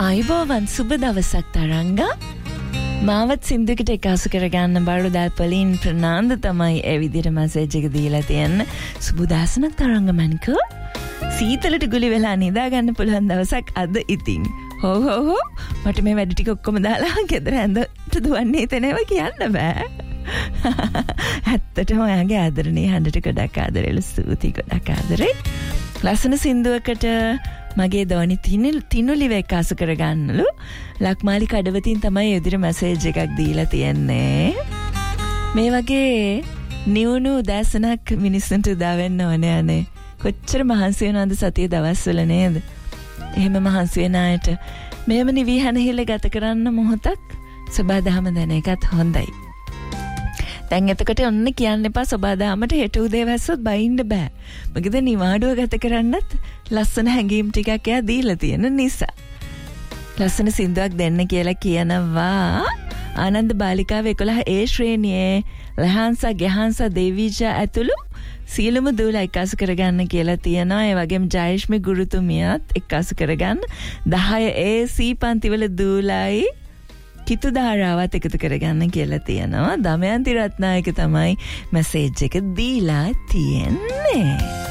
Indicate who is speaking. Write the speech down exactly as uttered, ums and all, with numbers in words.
Speaker 1: ආයිබෝවන් සුබ දවසක් තරංගා මාවත් සින්දුවකට එකතු කරගන්න බඩු දාපලින් ප්‍රනාන්ද තමයි ඒ විදිහට මැසේජ් එක දීලා තියන්න සුබ දාසනක් තරංග මන්කෝ සීතලට ගුලි වෙලා නිදා ගන්න පුළුවන් දවසක් අද ඉතින් හෝ හෝ හෝ මට මේ වැඩ ටික ඔක්කොම දාලා ගෙදර ඇඳට දුවන්නේ තැනව කියන්න බෑ ඇත්තටම ඔයාගේ ආදරණීය හඬට ගොඩක් ආදරෙලු ස්තුතියි ගොඩක් ආදරේ ලස්සන සින්දුවකට මගේ දෝනි තිනුලි වෙකාසු කරගන්නලු ලක්මාලි කඩවතින් තමයි එදිරි මැසේජ් එකක් දීලා තියෙන්නේ මේ වගේ නිවුණු උදෑසනක් මිනිස්සුන්ට උදා වෙන්න ඕනේ අනේ කොච්චර මහන්සි වෙනවද සතිය දවස්වල නේද එහෙම මහන්සි වෙන අයට මේව නිවි හැනහිල්ල ගත කරන්න මොහොතක් සබාදහම දැන එකත් හොඳයි දැන් එතකොට ඔන්න කියන්න එපා සබාදහමට හෙට උදේ වැස්සොත් බයින්න බෑ මොකද නිවාඩුව ගත කරන්නත් ලස්සන හැඟීම් ටිකක් එයා දීලා තියෙන නිසා ලස්සන සින්දුවක් දෙන්න කියලා කියනවා ආනන්ද බාලිකාව එකොළහ ඒ ශ්‍රේණියේ ලහන්සා ගහන්සා දේවීජා ඇතුළු සියලුම දූලා එක්කාසු කරගන්න කියලා තියෙනවා ඒ වගේම ජයශ්මි ගුරුතුමියත් එක්කාසු කරගන්න දහය ඒ සී පන්තිවල දූලායි කිතු ධාරාවත් එකතු කරගන්න කියලා තියෙනවා දමයන්ති රත්නායක තමයි මැසේජ් එක දීලා තියෙන්නේ